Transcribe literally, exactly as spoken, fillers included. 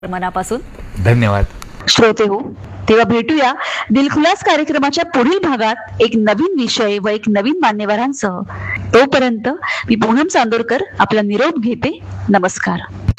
मनापासून धन्यवाद. श्रोते हो, तेव्हा भेटूया दिलखुलास कार्यक्रमाच्या पुढील भागात एक नवीन विषय व एक नवीन मान्यवरांसह. तोपर्यंत मी पूनम चांदोरकर आपला निरोप घेते. नमस्कार.